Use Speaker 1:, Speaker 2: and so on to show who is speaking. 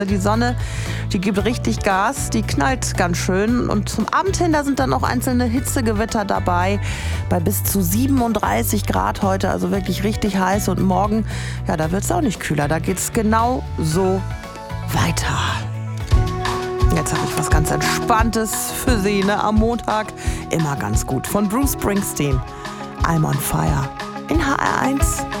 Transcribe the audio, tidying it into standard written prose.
Speaker 1: Die Sonne, die gibt richtig Gas, die knallt ganz schön. Und zum Abend hin, da sind dann auch einzelne Hitzegewitter dabei. Bei bis zu 37 Grad heute, also wirklich richtig heiß. Und morgen, ja, da wird es auch nicht kühler. Da geht es genau so weiter. Jetzt habe ich was ganz Entspanntes für Sie, ne? Am Montag immer ganz gut. Von Bruce Springsteen. I'm on Fire in HR1.